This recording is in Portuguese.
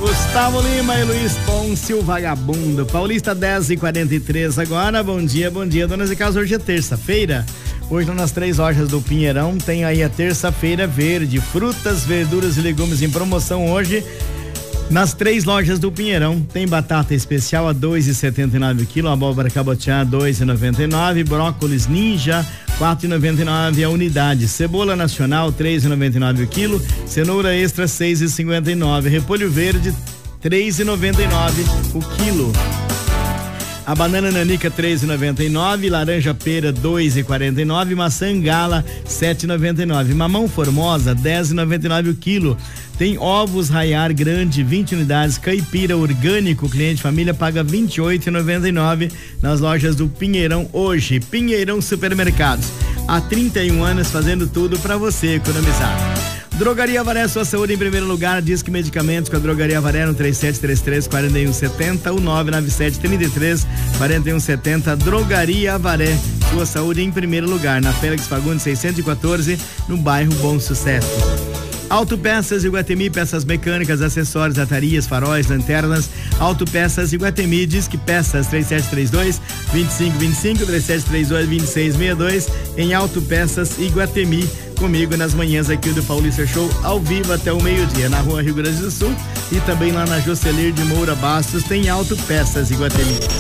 Gustavo Lima e Luiz Ponce, o vagabundo. Paulista 10h43 agora. Bom dia, donas e casas. Hoje é terça-feira. Hoje nas 3 lojas do Pinheirão tem aí a terça-feira verde. Frutas, verduras e legumes em promoção hoje. Nas 3 lojas do Pinheirão tem batata especial a 2,79 kg, abóbora cabotiá 2,99, brócolis ninja 4,99 a unidade, cebola nacional 3,99 o quilo, cenoura extra 6,59, repolho verde 3,99 o quilo. A banana nanica 3,99, laranja pera 2,49, maçã gala 7,99, mamão formosa 10,99 o quilo. Tem ovos raiar grande 20 unidades, caipira orgânico, cliente família paga 28,99 nas lojas do Pinheirão hoje. Pinheirão Supermercados, há 31 anos fazendo tudo para você economizar. Drogaria Avaré, sua saúde em primeiro lugar. Disque Medicamentos com a Drogaria Avaré no 3733-4170, o 997-33-4170. Drogaria Avaré, sua saúde em primeiro lugar, na Félix Fagundes 614, no bairro Bom Sucesso. Autopeças Iguatemi, peças mecânicas, acessórios, atarias, faróis, lanternas. Autopeças Iguatemi, Disque Peças 3732-2525, 3732-2662, em Autopeças Iguatemi. Comigo nas manhãs aqui do Paulista Show, ao vivo até o meio-dia, na Rua Rio Grande do Sul, e também lá na Jocelir de Moura Bastos tem Autopeças Iguatemi.